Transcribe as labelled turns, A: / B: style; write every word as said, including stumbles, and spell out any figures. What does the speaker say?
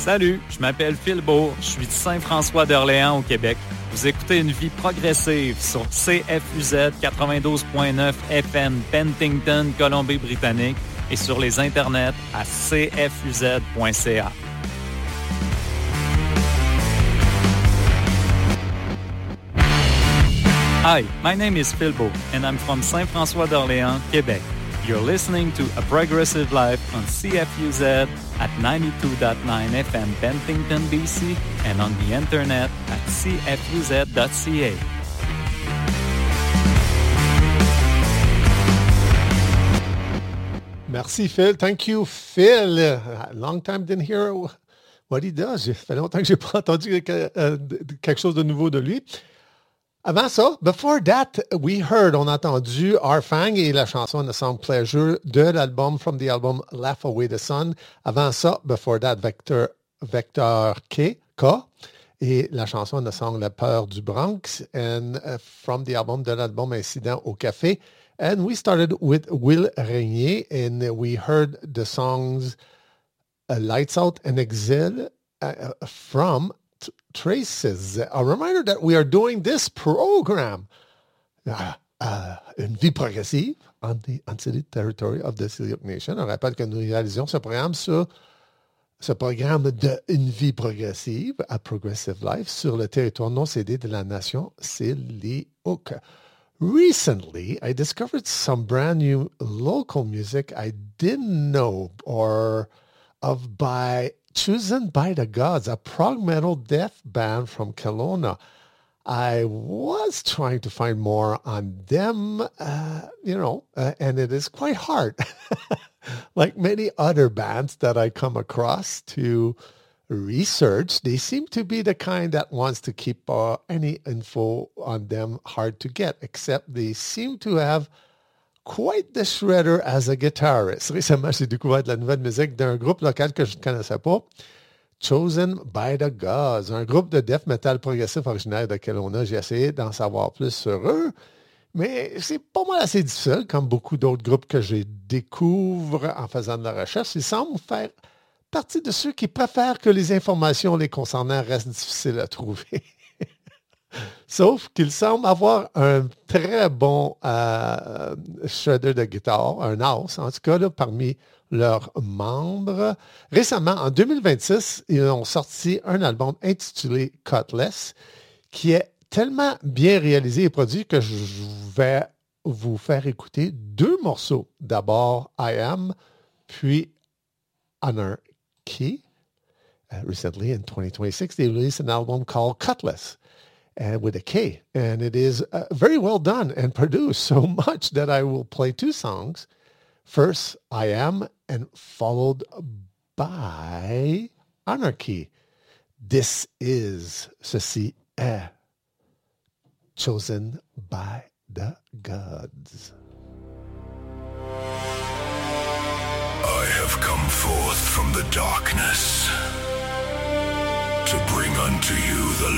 A: Salut, je m'appelle Phil Beau, je suis de Saint-François-d'Orléans au Québec. Vous écoutez Une vie progressive sur C F U Z quatre-vingt-douze point neuf F M Penticton, Colombie-Britannique et sur les internets à c f u z point c a. Hi, my name is Phil Beau and I'm from Saint-François-d'Orléans, Québec. You're listening to A Progressive Life on C F U Z at ninety-two point nine F M Penticton, B C and on the internet at c f u z dot c a.
B: Merci Phil. Thank you Phil. A long time didn't hear what he does. Ça fait longtemps que je n'ai pas entendu quelque chose de nouveau de lui. Avant ça, before that, we heard, on a entendu Arfang et la chanson The Song Pleasure de l'album, from the album Laugh Away the Sun. Avant ça, before that, Vector, Vector K, K, et la chanson The Song La Peur du Bronx, and uh, from the album, de l'album Incident au Café. And we started with Will Régnier, and we heard the songs uh, Lights Out and Exile uh, from Traces. A reminder that we are doing this program, uh, uh, Une vie progressive, on the unceded territory of the Syilx Nation. On rappelle que nous réalisons ce programme sur ce programme de Une vie progressive, A Progressive Life, sur le territoire non cédé de la nation Syilx. Recently, I discovered some brand new local music I didn't know or of by Chosen by the Gods, a prog metal death band from Kelowna. I was trying to find more on them, uh, you know, uh, and it is quite hard, like many other bands that I come across to research. They seem to be the kind that wants to keep uh, any info on them hard to get, except they seem to have quite the shredder as a guitarist. Récemment, j'ai découvert de la nouvelle musique d'un groupe local que je ne connaissais pas, Chosen by the Gods, un groupe de death metal progressif originaire de Kelowna. J'ai essayé d'en savoir plus sur eux, mais c'est pas mal assez difficile, comme beaucoup d'autres groupes que je découvre en faisant de la recherche. Ils semblent faire partie de ceux qui préfèrent que les informations les concernant restent difficiles à trouver. Sauf qu'ils semblent avoir un très bon euh, shredder de guitare, un as, en tout cas, là, parmi leurs membres. Récemment, en deux mille vingt-six, ils ont sorti un album intitulé Cutlass, qui est tellement bien réalisé et produit que je vais vous faire écouter deux morceaux. D'abord, I Am, puis Anarchy. Uh, recently, in twenty twenty-six, they released an album called Cutlass. And with a K, and it is uh, very well done and produced, so much that I will play two songs. First, I Am, and followed by Anarchy. This is, ceci est, Chosen by the Gods.
C: I have come forth from the darkness to bring unto you the